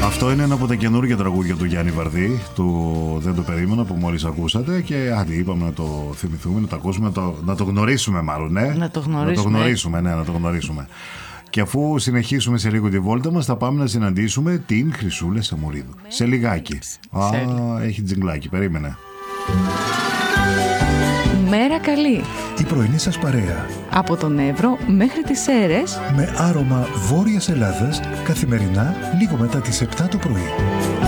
Αυτό είναι ένα από τα καινούργια τραγούδια του Γιάννη Βαρδί, του Δεν το περίμενα, που μόλις ακούσατε, και άντε είπαμε να το θυμηθούμε, να το ακούσουμε, να το γνωρίσουμε μάλλον, ναι. Να το γνωρίσουμε. Να το γνωρίσουμε. Και αφού συνεχίσουμε σε λίγο τη βόλτα μας, θα πάμε να συναντήσουμε την Χρυσούλα Σαμουρίδου. Σε λιγάκι. Έχει τζιγκλάκι, περίμενε. Μέρα καλή. Η πρωινή σας παρέα. Από τον Εύρο μέχρι τις Σέρρες. Με άρωμα Βόρειας Ελλάδας, καθημερινά λίγο μετά τις 7 το πρωί.